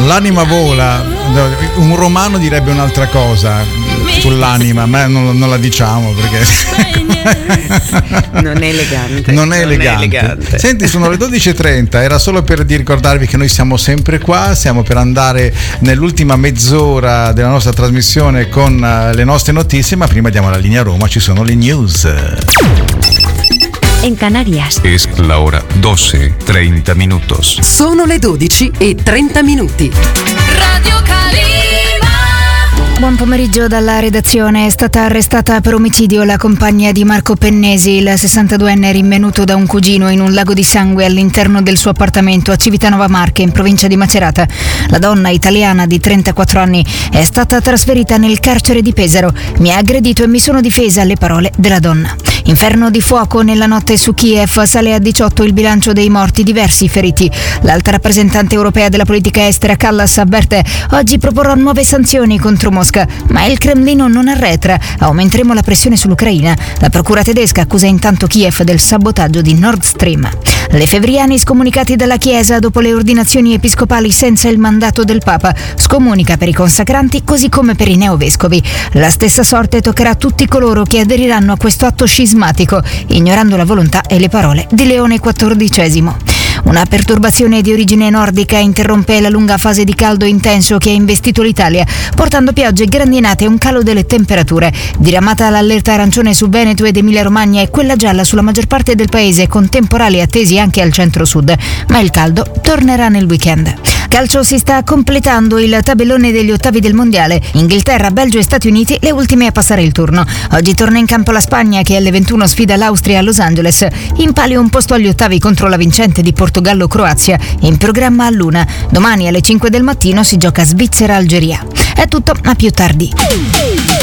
L'anima vola, un romano direbbe un'altra cosa sull'anima, ma non la diciamo perché non è elegante. Non è elegante. Senti, sono le 12:30, era solo per ricordarvi che noi siamo sempre qua, stiamo per andare nell'ultima mezz'ora della nostra trasmissione con le nostre notizie, ma prima diamo la linea a Roma, ci sono le news. En Canarias es la hora 12:30 minutos. Sono le 12:30. Radio Calima. Buon pomeriggio dalla redazione. È stata arrestata per omicidio la compagna di Marco Pennesi, il 62enne rinvenuto da un cugino in un lago di sangue all'interno del suo appartamento a Civitanova Marche, in provincia di Macerata. La donna, italiana di 34 anni, è stata trasferita nel carcere di Pesaro. Mi ha aggredito e mi sono difesa, le parole della donna. Inferno di fuoco nella notte su Kiev, sale a 18 il bilancio dei morti, diversi feriti. L'alta rappresentante europea della politica estera Kallas avverte: oggi proporrò nuove sanzioni contro Mosca, ma il Cremlino non arretra, aumenteremo la pressione sull'Ucraina. La procura tedesca accusa intanto Kiev del sabotaggio di Nord Stream. Lefebvriani scomunicati dalla Chiesa dopo le ordinazioni episcopali senza il mandato del Papa. Scomunica per i consacranti così come per i neovescovi. La stessa sorte toccherà a tutti coloro che aderiranno a questo atto scismatico, ignorando la volontà e le parole di Leone XIV. Una perturbazione di origine nordica interrompe la lunga fase di caldo intenso che ha investito l'Italia, portando piogge, grandinate e un calo delle temperature. Diramata l'allerta arancione su Veneto ed Emilia-Romagna e quella gialla sulla maggior parte del paese, con temporali attesi anche al centro-sud. Ma il caldo tornerà nel weekend. Calcio, si sta completando il tabellone degli ottavi del mondiale. Inghilterra, Belgio e Stati Uniti le ultime a passare il turno. Oggi torna in campo la Spagna, che alle 21 sfida l'Austria a Los Angeles. In palio un posto agli ottavi contro la vincente di Portogallo-Croazia. In programma all'1. Domani alle 5 del mattino si gioca Svizzera-Algeria. È tutto, a più tardi.